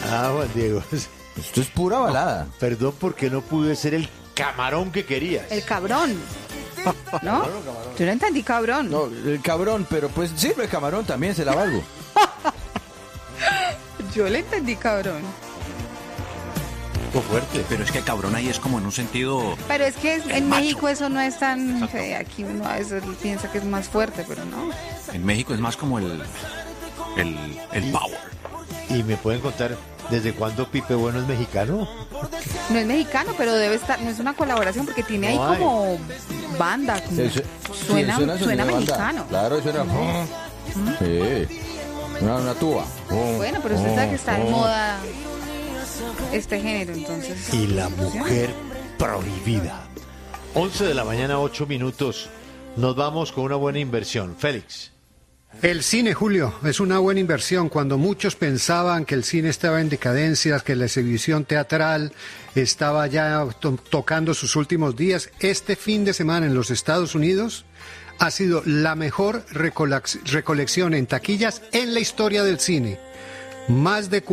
Ah, Juan Diego. Esto es pura balada. Perdón porque no pude ser el camarón que querías. El cabrón. ¿No? Yo no entendí cabrón. No, el cabrón, pero pues sirve camarón también, se la valgo. Yo le entendí cabrón. Fuerte. Pero es que cabrón ahí es como en un sentido... Pero es que en macho. México eso no es tan... Aquí uno a veces piensa que es más fuerte, pero no. En México es más como el power. ¿Y me pueden contar desde cuándo Pipe Bueno es mexicano? No es mexicano, pero debe estar... No es una colaboración porque tiene ahí No hay. como banda. Como, suena sonido mexicano. banda. Claro, suena... Sí. Una tuba. Bueno, pero usted sabe que está de moda este género, entonces. Y la mujer prohibida. 11 de la mañana, 8 minutos. Nos vamos con una buena inversión. Félix. El cine, Julio, es una buena inversión. Cuando muchos pensaban que el cine estaba en decadencia, que la exhibición teatral estaba ya tocando sus últimos días, este fin de semana en los Estados Unidos ha sido la mejor recolección en taquillas en la historia del cine. Más de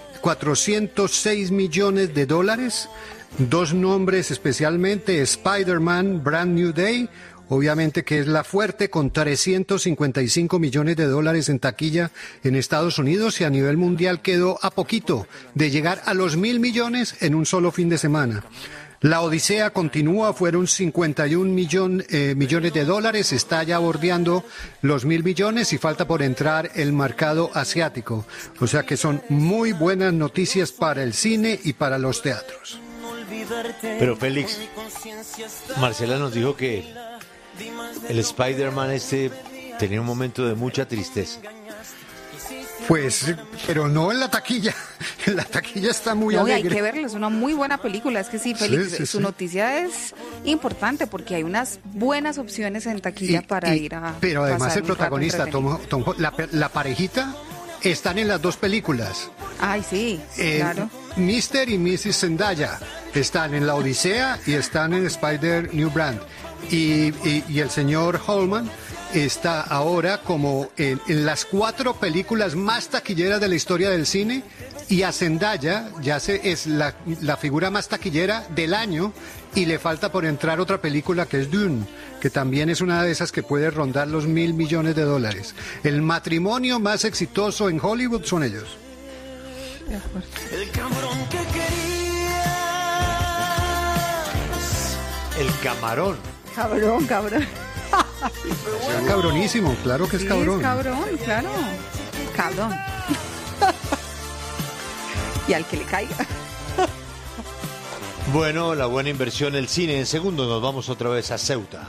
406 millones de dólares, dos nombres especialmente, Spider-Man, Brand New Day, obviamente que es la fuerte, con 355 millones de dólares en taquilla en Estados Unidos, y a nivel mundial quedó a poquito de llegar a los 1.000 millones en un solo fin de semana. La odisea continúa, fueron 51 millones de dólares, está ya bordeando los 1.000 millones y falta por entrar el mercado asiático. O sea que son muy buenas noticias para el cine y para los teatros. Pero Félix, Marcela nos dijo que el Spider-Man tenía un momento de mucha tristeza. Pues, pero no en la taquilla. En la taquilla está muy No, y hay alegre. que verlo, es una muy buena película. Es que sí, Félix, Sí, su sí. noticia es importante porque hay unas buenas opciones en taquilla para ir a. Pero además pasar el un rato protagonista, entretenido. la parejita, están en las dos películas. Ay, sí, claro. Mr. y Mrs. Zendaya están en La Odisea y están en Spider New Brand. Y el señor Holman está ahora como en las 4 películas más taquilleras de la historia del cine, y a Zendaya es la figura más taquillera del año, y le falta por entrar otra película que es Dune, que también es una de esas que puede rondar los 1.000 millones de dólares. El matrimonio más exitoso en Hollywood son ellos. El camarón. Cabrón. Es cabronísimo, claro que es Sí, cabrón. es cabrón, claro. Cabrón. Y al que le caiga. Bueno, la buena inversión, el cine. En segundos nos vamos otra vez a Ceuta.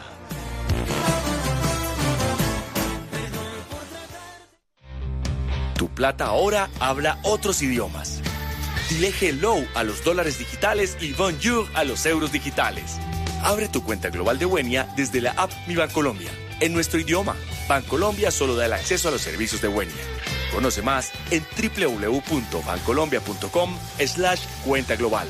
Tu plata ahora habla otros idiomas. Dile hello a los dólares digitales y bonjour a los euros digitales. Abre tu cuenta global de Buenia desde la app Mi Bancolombia, en nuestro idioma. Bancolombia solo da el acceso a los servicios de Buenia. Conoce más en www.bancolombia.com/cuenta global.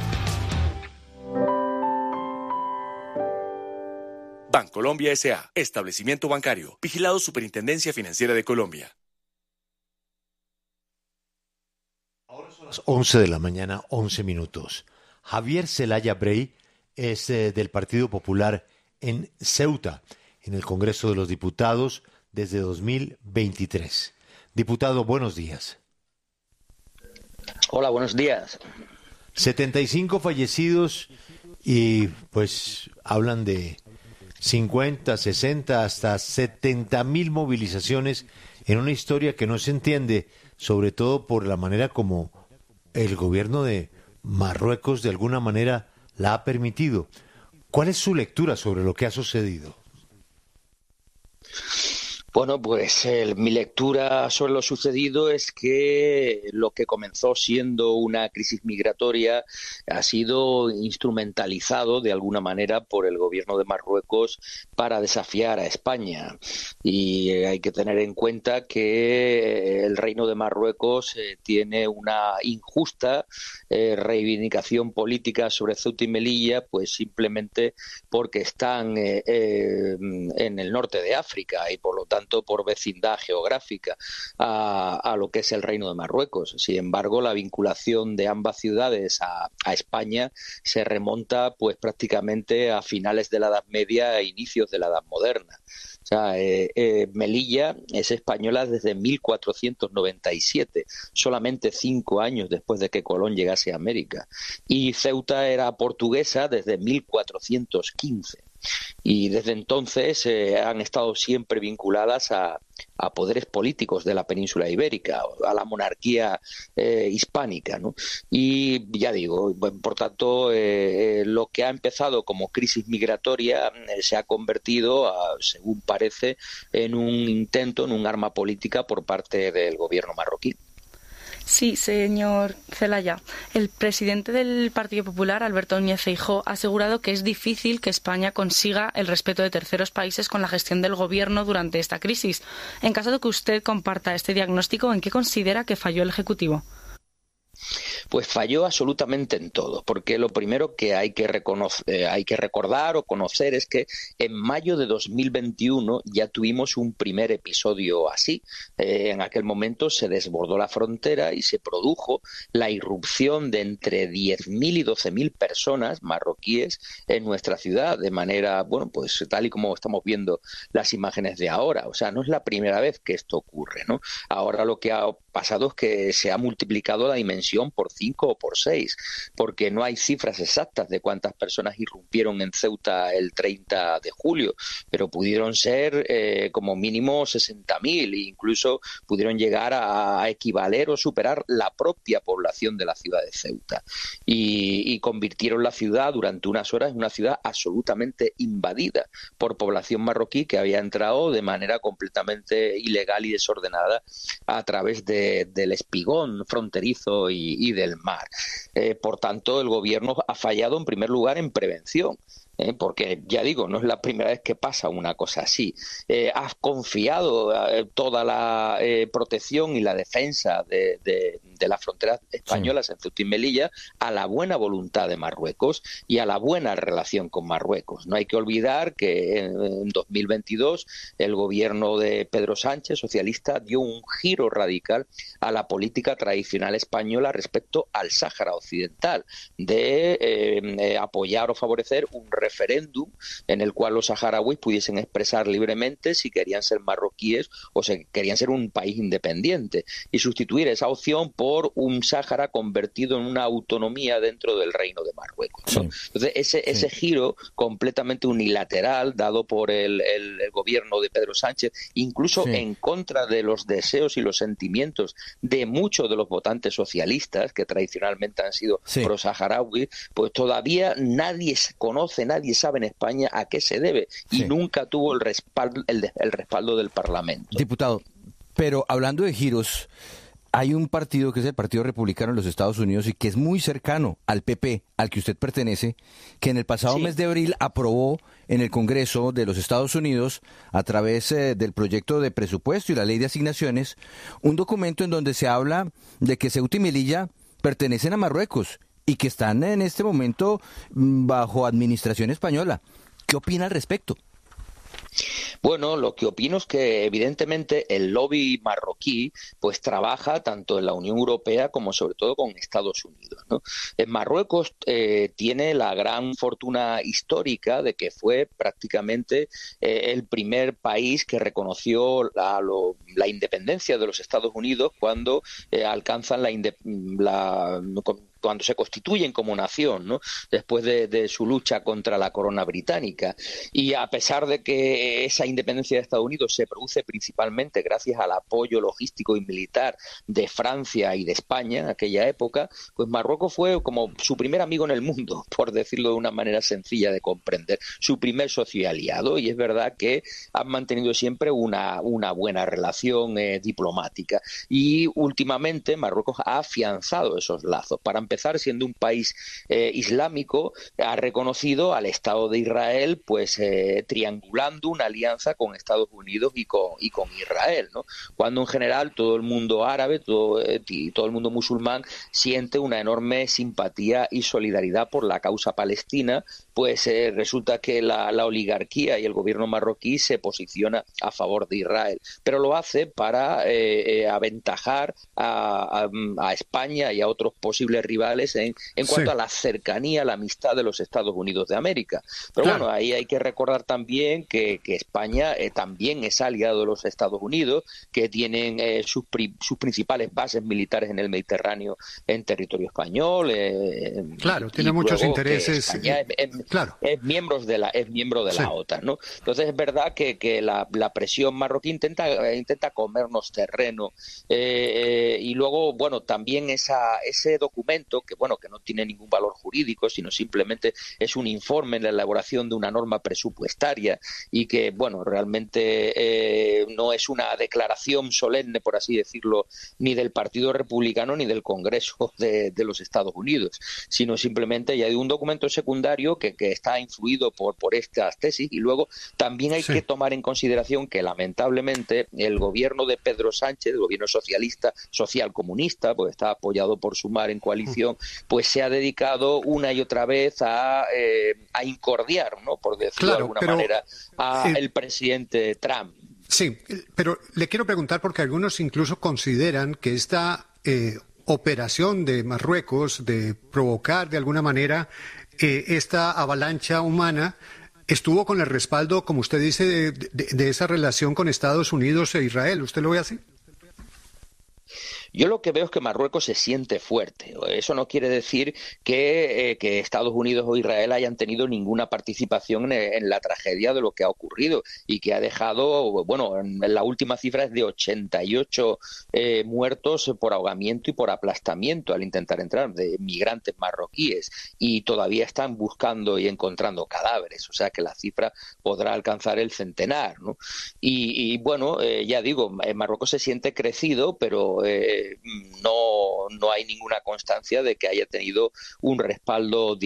Bancolombia S.A. Establecimiento bancario. Vigilado Superintendencia Financiera de Colombia. Las 11 de la mañana, 11 minutos. Javier Zelaya Brey es del Partido Popular en Ceuta, en el Congreso de los Diputados, desde 2023. Diputado, buenos días. Hola, buenos días. 75 fallecidos y pues hablan de 50, 60, hasta 70.000 movilizaciones en una historia que no se entiende, sobre todo por la manera como el gobierno de Marruecos de alguna manera la ha permitido. ¿Cuál es su lectura sobre lo que ha sucedido? Bueno, pues mi lectura sobre lo sucedido es que lo que comenzó siendo una crisis migratoria ha sido instrumentalizado de alguna manera por el gobierno de Marruecos para desafiar a España. Y hay que tener en cuenta que el Reino de Marruecos tiene una injusta reivindicación política sobre Ceuta y Melilla, pues simplemente porque están en el norte de África y por lo tanto tanto por vecindad geográfica, a lo que es el Reino de Marruecos. Sin embargo, la vinculación de ambas ciudades a España se remonta pues prácticamente a finales de la Edad Media e inicios de la Edad Moderna. O sea, Melilla es española desde 1497, solamente 5 años después de que Colón llegase a América. Y Ceuta era portuguesa desde 1415. Y desde entonces han estado siempre vinculadas a poderes políticos de la península ibérica, a la monarquía hispánica, ¿no? Y ya digo, por tanto, lo que ha empezado como crisis migratoria se ha convertido, según parece, en un intento, en un arma política por parte del gobierno marroquí. Sí, señor Zelaya. El presidente del Partido Popular, Alberto Núñez Feijóo, ha asegurado que es difícil que España consiga el respeto de terceros países con la gestión del gobierno durante esta crisis. En caso de que usted comparta este diagnóstico, ¿en qué considera que falló el Ejecutivo? Pues falló absolutamente en todo, porque lo primero que hay que recordar o conocer es que en mayo de 2021 ya tuvimos un primer episodio así. En aquel momento se desbordó la frontera y se produjo la irrupción de entre 10.000 y 12.000 personas marroquíes en nuestra ciudad, de manera, bueno, pues tal y como estamos viendo las imágenes de ahora. O sea, no es la primera vez que esto ocurre, ¿no? Ahora lo que ha pasado es que se ha multiplicado la dimensión por 5 o por 6, porque no hay cifras exactas de cuántas personas irrumpieron en Ceuta el 30 de julio, pero pudieron ser como mínimo 60.000 e incluso pudieron llegar a equivaler o superar la propia población de la ciudad de Ceuta. Y convirtieron la ciudad durante unas horas en una ciudad absolutamente invadida por población marroquí que había entrado de manera completamente ilegal y desordenada a través del espigón fronterizo y del mar. Por tanto, el gobierno ha fallado en primer lugar en prevención. Porque ya digo, no es la primera vez que pasa una cosa así. Has confiado toda la protección y la defensa de las fronteras españolas en Ceuta y Melilla a la buena voluntad de Marruecos y a la buena relación con Marruecos. No hay que olvidar que en 2022 el gobierno de Pedro Sánchez, socialista, dio un giro radical a la política tradicional española respecto al Sáhara Occidental, de apoyar o favorecer un referéndum en el cual los saharauis pudiesen expresar libremente si querían ser marroquíes o si querían ser un país independiente, y sustituir esa opción por un Sáhara convertido en una autonomía dentro del Reino de Marruecos, ¿no? Sí. Entonces ese giro completamente unilateral dado por el gobierno de Pedro Sánchez, incluso en contra de los deseos y los sentimientos de muchos de los votantes socialistas que tradicionalmente han sido pro-saharauis, pues todavía nadie conoce, nadie sabe en España a qué se debe y nunca tuvo el respaldo del Parlamento. Diputado, pero hablando de giros, hay un partido que es el Partido Republicano en los Estados Unidos y que es muy cercano al PP, al que usted pertenece, que en el pasado mes de abril aprobó en el Congreso de los Estados Unidos, a través del proyecto de presupuesto y la ley de asignaciones, un documento en donde se habla de que Ceuta y Melilla pertenecen a Marruecos y que están en este momento bajo administración española. ¿Qué opina al respecto? Bueno, lo que opino es que evidentemente el lobby marroquí pues trabaja tanto en la Unión Europea como sobre todo con Estados Unidos, ¿no? En Marruecos tiene la gran fortuna histórica de que fue prácticamente el primer país que reconoció la independencia de los Estados Unidos cuando alcanzan cuando se constituyen como nación, ¿no? Después de su lucha contra la corona británica. Y a pesar de que esa independencia de Estados Unidos se produce principalmente gracias al apoyo logístico y militar de Francia y de España en aquella época, pues Marruecos fue como su primer amigo en el mundo, por decirlo de una manera sencilla de comprender, su primer socio y aliado, y es verdad que han mantenido siempre una buena relación diplomática. Y últimamente Marruecos ha afianzado esos lazos. Para empezar, siendo un país islámico, ha reconocido al Estado de Israel, pues triangulando una alianza alianza con Estados Unidos y con Israel, ¿no? Cuando en general todo el mundo árabe y todo el mundo musulmán siente una enorme simpatía y solidaridad por la causa palestina, pues resulta que la oligarquía y el gobierno marroquí se posiciona a favor de Israel, pero lo hace para aventajar a España y a otros posibles rivales en cuanto a la cercanía, la amistad de los Estados Unidos de América. Pero bueno, ahí hay que recordar también que España también es aliado de los Estados Unidos, que tienen sus principales bases militares en el Mediterráneo en territorio español. Tiene muchos intereses. España es miembro de la OTAN, ¿no? Entonces es verdad que la presión marroquí intenta comernos terreno, y luego, bueno, también ese documento que no tiene ningún valor jurídico, sino simplemente es un informe en la elaboración de una norma presupuestaria y que, bueno, realmente no es una declaración solemne, por así decirlo, ni del Partido Republicano ni del Congreso de los Estados Unidos, sino simplemente ya de un documento secundario que está influido por estas tesis. Y luego también hay que tomar en consideración que lamentablemente el gobierno de Pedro Sánchez, el gobierno socialista, social comunista, pues está apoyado por Sumar en coalición, pues se ha dedicado una y otra vez a incordiar, ¿no?, por decirlo de alguna manera, al presidente Trump. Sí, pero le quiero preguntar, porque algunos incluso consideran que esta operación de Marruecos de provocar de alguna manera esta avalancha humana estuvo con el respaldo, como usted dice, de esa relación con Estados Unidos e Israel. ¿Usted lo ve así? Yo lo que veo es que Marruecos se siente fuerte. Eso no quiere decir que Estados Unidos o Israel hayan tenido ninguna participación en la tragedia de lo que ha ocurrido y que ha dejado, bueno, en la última cifra es de 88 muertos por ahogamiento y por aplastamiento al intentar entrar, de migrantes marroquíes, y todavía están buscando y encontrando cadáveres, o sea que la cifra podrá alcanzar el centenar, ¿no? Y bueno, ya digo, Marruecos se siente crecido, pero no hay ninguna constancia de que haya tenido un respaldo